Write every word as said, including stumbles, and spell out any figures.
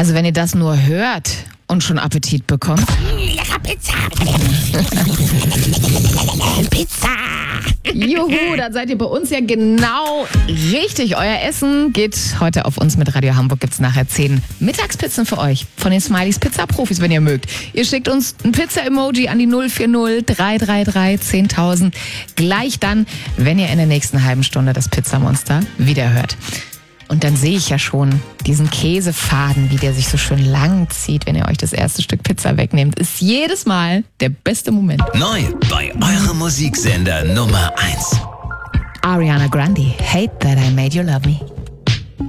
Also wenn ihr das nur hört und schon Appetit bekommt. Lecker Pizza. Pizza. Juhu, dann seid ihr bei uns ja genau richtig. Euer Essen geht heute auf uns mit Radio Hamburg. Gibt's nachher zehn Mittagspizzen für euch von den Smileys Pizza-Profis, wenn ihr mögt. Ihr schickt uns ein Pizza-Emoji an die null vier null drei drei drei zehntausend. Gleich dann, wenn ihr in der nächsten halben Stunde das Pizzamonster wieder hört. Und dann sehe ich ja schon diesen Käsefaden, wie der sich so schön lang zieht, wenn ihr euch das erste Stück Pizza wegnehmt. Ist jedes Mal der beste Moment. Neu bei eurem Musiksender Nummer eins. Ariana Grande, Hate That I Made You Love Me.